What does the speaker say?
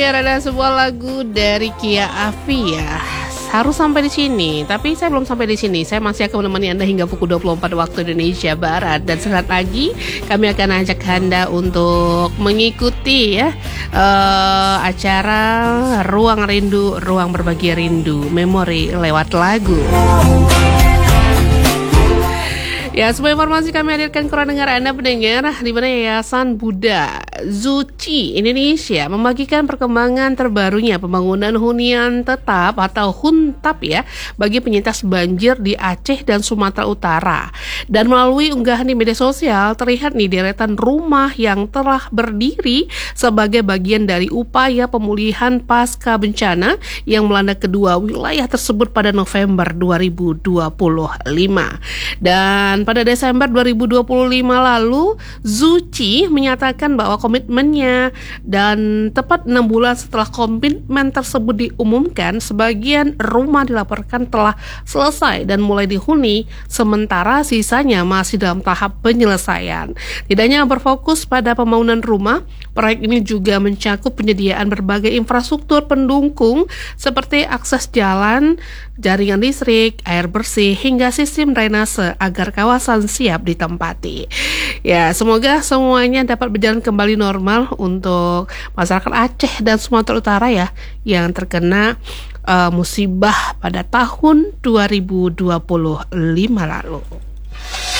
Ya, ada sebuah lagu dari Kia Afi ya. Harus sampai di sini, tapi saya belum sampai di sini. Saya masih akan menemani Anda hingga pukul 24 waktu Indonesia Barat. Dan sesaat lagi kami akan ajak Anda untuk mengikuti ya acara Ruang Rindu, Ruang Berbagi Rindu, Memori lewat lagu. Ya, sebuah informasi kami hadirkan ke dengar Anda pendengar, di mana Yayasan Buddha Zuci Indonesia membagikan perkembangan terbarunya pembangunan hunian tetap atau huntap ya bagi penyintas banjir di Aceh dan Sumatera Utara. Dan melalui unggahan di media sosial terlihat nih deretan rumah yang telah berdiri sebagai bagian dari upaya pemulihan pasca bencana yang melanda kedua wilayah tersebut pada November 2025. Dan pada Desember 2025 lalu, Zuci menyatakan bahwa komitmennya dan tepat 6 bulan setelah komitmen tersebut diumumkan, sebagian rumah dilaporkan telah selesai dan mulai dihuni, sementara sisanya masih dalam tahap penyelesaian. Tidak hanya berfokus pada pembangunan rumah, proyek ini juga mencakup penyediaan berbagai infrastruktur pendukung seperti akses jalan, jaringan listrik, air bersih, hingga sistem drainase agar kawasan siap ditempati. Ya, semoga semuanya dapat berjalan kembali normal untuk masyarakat Aceh dan Sumatera Utara ya yang terkena musibah pada tahun 2025 lalu.